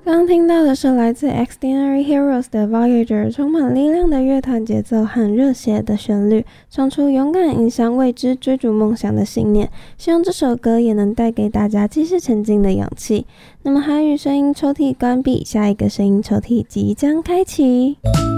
刚刚听到的是来自 Extraordinary Heroes 的 Voyager， 充满力量的乐团节奏和热血的旋律，唱出勇敢迎向未知、追逐梦想的信念。希望这首歌也能带给大家继续前进的勇气。那么韩语声音抽屉关闭，下一个声音抽屉即将开启。